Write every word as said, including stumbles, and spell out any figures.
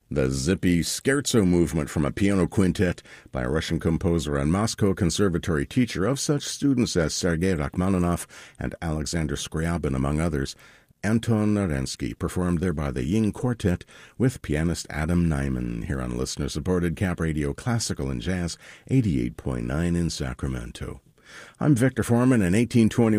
The zippy scherzo movement from a piano quintet by a Russian composer and Moscow Conservatory teacher of such students as Sergei Rachmaninoff and Alexander Scriabin, among others. Anton Arensky performed there by the Ying Quartet with pianist Adam Nyman here on listener-supported Cap Radio Classical and Jazz eighty-eight point nine in Sacramento. I'm Victor Foreman. In eighteen twenty